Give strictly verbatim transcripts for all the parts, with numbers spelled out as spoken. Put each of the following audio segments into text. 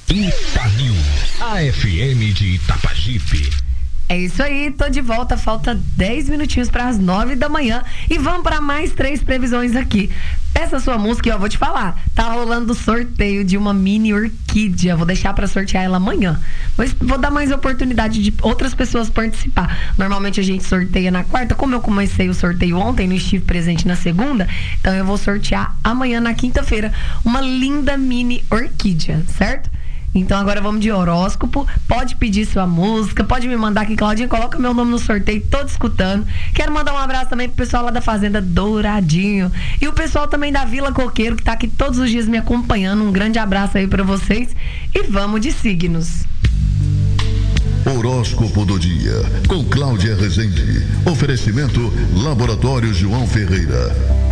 Ipanil, a F M de Itapajipe. É isso aí, tô de volta, falta dez minutinhos para as nove da manhã e vamos para mais três previsões aqui. Peça sua música e eu vou te falar, tá rolando o sorteio de uma mini orquídea, vou deixar para sortear ela amanhã, mas vou dar mais oportunidade de outras pessoas participar. Normalmente a gente sorteia na quarta, como eu comecei o sorteio ontem, não estive presente na segunda, então eu vou sortear amanhã na quinta-feira uma linda mini orquídea, certo? Então agora vamos de horóscopo. Pode pedir sua música, pode me mandar aqui, Claudinha, coloca meu nome no sorteio, tô escutando. Quero mandar um abraço também pro pessoal lá da Fazenda Douradinho e o pessoal também da Vila Coqueiro, que tá aqui todos os dias me acompanhando. Um grande abraço aí pra vocês e vamos de signos. Horóscopo do dia, com Cláudia Rezende. Oferecimento Laboratório João Ferreira.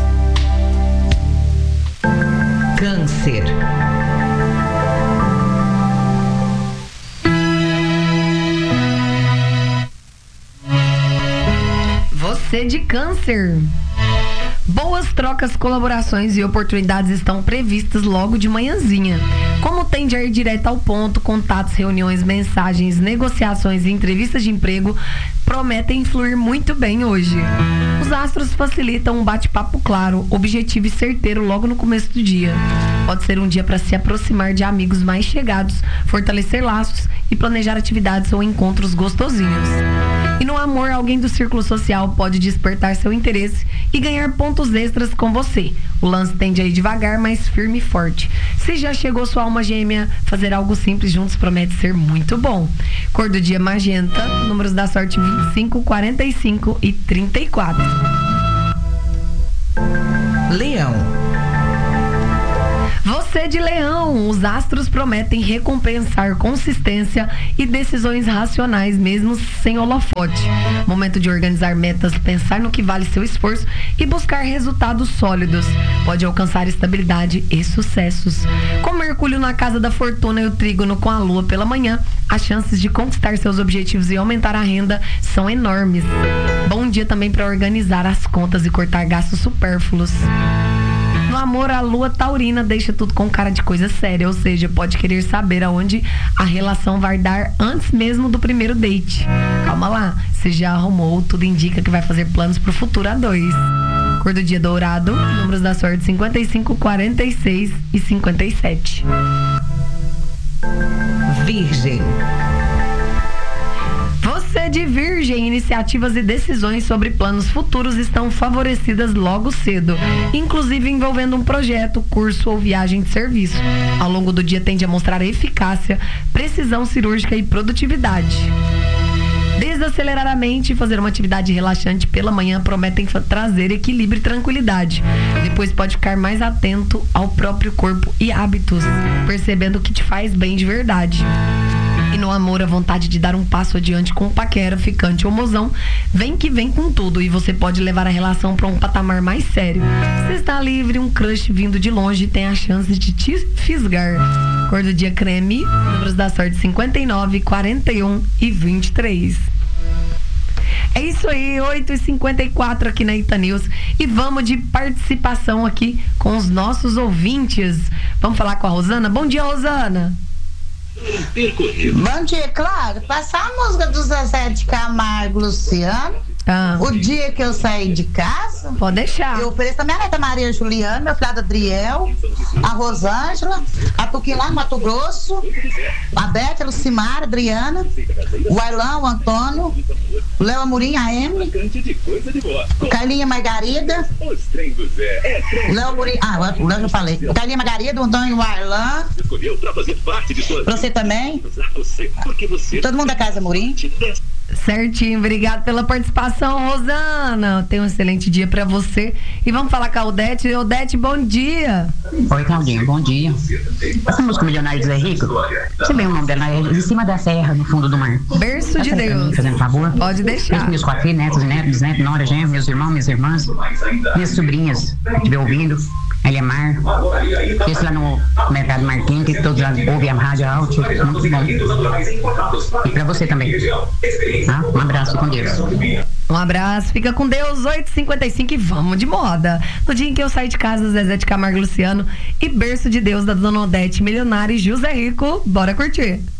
Câncer. Você de Câncer. Boas trocas, colaborações e oportunidades estão previstas logo de manhãzinha. Como tende a ir direto ao ponto, contatos, reuniões, mensagens, negociações e entrevistas de emprego prometem fluir muito bem hoje. Os astros facilitam um bate-papo claro, objetivo e certeiro logo no começo do dia. Pode ser um dia para se aproximar de amigos mais chegados, fortalecer laços e planejar atividades ou encontros gostosinhos. E no amor, alguém do círculo social pode despertar seu interesse e ganhar pontos extras com você. O lance tende a ir devagar, mas firme e forte. Se já chegou sua alma gêmea, fazer algo simples juntos promete ser muito bom. Cor do dia magenta, números da sorte vinte e cinco, quarenta e cinco e trinta e quatro. Leão. Você de Leão, os astros prometem recompensar consistência e decisões racionais mesmo sem holofote. Momento de organizar metas, pensar no que vale seu esforço e buscar resultados sólidos. Pode alcançar estabilidade e sucessos. Com Mercúrio na casa da fortuna e o trígono com a lua pela manhã, as chances de conquistar seus objetivos e aumentar a renda são enormes. Bom dia também para organizar as contas e cortar gastos supérfluos. No amor, a lua taurina deixa tudo com cara de coisa séria, ou seja, pode querer saber aonde a relação vai dar antes mesmo do primeiro date. Calma lá, você já arrumou, tudo indica que vai fazer planos pro futuro a dois. Cor do dia dourado, números da sorte cinquenta e cinco, quarenta e seis e cinquenta e sete. Virgem. Você de Virgem, iniciativas e decisões sobre planos futuros estão favorecidas logo cedo, inclusive envolvendo um projeto, curso ou viagem de serviço. Ao longo do dia tende a mostrar eficácia, precisão cirúrgica e produtividade. Desacelerar a mente e fazer uma atividade relaxante pela manhã prometem trazer equilíbrio e tranquilidade. Depois pode ficar mais atento ao próprio corpo e hábitos, percebendo o que te faz bem de verdade. E no amor, a vontade de dar um passo adiante com o paquera, ficante ou mozão, vem que vem com tudo e você pode levar a relação para um patamar mais sério. Se está livre, um crush vindo de longe tem a chance de te fisgar. Cor do dia creme, números da sorte cinquenta e nove, quarenta e um e vinte e três. É isso aí, oito e cinquenta e quatro aqui na Ita News e vamos de participação aqui com os nossos ouvintes. Vamos falar com a Rosana? Bom dia, Rosana. Bom dia, claro. Passar a música do Zezé de Camargo, Luciano. Ah. O dia que eu saí de casa. Pode deixar. Eu ofereço a minha neta Maria Juliana, meu filho Adriel, a Rosângela, a Tuquim lá no Mato Grosso, a Beth, a Lucimara, a Adriana, o Ailão, o Antônio, o Léo Amorim, a Emily, Carlinha Margarida, o Léo Amorim, ah, o Léo já falei, o Carlinha Margarida, o Antônio, o Arlan, pra você também, todo mundo da Casa Amorim. Certinho, obrigado pela participação, Rosana. Tenha um excelente dia pra você. E vamos falar com a Odete. Odete, bom dia. Oi, Claudinha, bom dia. Essa música Milionário de Zé Rico, você vê o nome dela, é em cima da serra, no fundo do mar. Berço de Deus. Mim, fazendo favor. Pode deixar. Meus, meus quatro netos, netos, bisnetos, nora, gêmeos, meus irmãos, minhas irmãs, minhas sobrinhas, que estiver ouvindo. Eliamar. Esse lá no Mercado Marquinhos, que todos lá ouvem a rádio alto. Muito bom. E pra você também. Tá? Um abraço, com Deus. Um abraço, fica com Deus, oito e cinquenta e cinco e vamos de moda. No dia em que eu saí de casa, Zezé de Camargo e Luciano e Berço de Deus da Dona Odete, Milionária e José Rico, bora curtir.